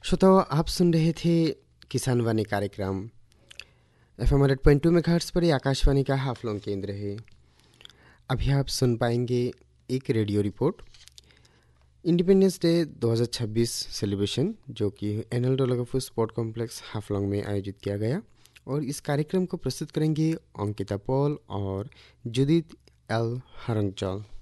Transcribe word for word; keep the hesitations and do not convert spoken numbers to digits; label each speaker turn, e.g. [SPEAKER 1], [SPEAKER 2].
[SPEAKER 1] श्रोताओं, आप सुन रहे थे किसान वाणी कार्यक्रम F M eight point two megahertz पर। आकाशवाणी का हाफलोंग केंद्र है। अभी आप सुन पाएंगे एक रेडियो रिपोर्ट इंडिपेंडेंस डे दो हज़ार छब्बीस सेलिब्रेशन, जो कि एनएल डोलागफू स्पोर्ट कॉम्प्लेक्स हाफलोंग में आयोजित किया गया। और इस कार्यक्रम को प्रस्तुत करेंगे अंकिता पॉल और जुदित एल हरंगचाल।